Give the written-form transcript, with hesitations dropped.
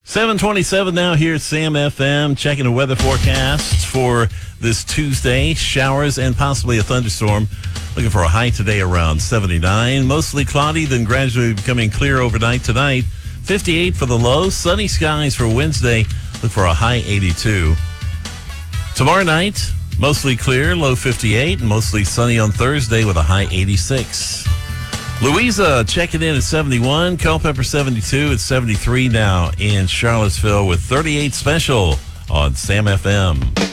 7:27 now here at Sam FM, checking the weather forecast for this Tuesday. Showers and possibly a thunderstorm. Looking for a high today around 79. Mostly cloudy, then gradually becoming clear overnight tonight. 58 for the low. Sunny skies for Wednesday. Look for a high 82. Tomorrow night, mostly clear, low 58, and mostly sunny on Thursday with a high 86. Louisa checking in at 71, Culpeper 72, it's 73 now in Charlottesville with 38 special on Sam FM.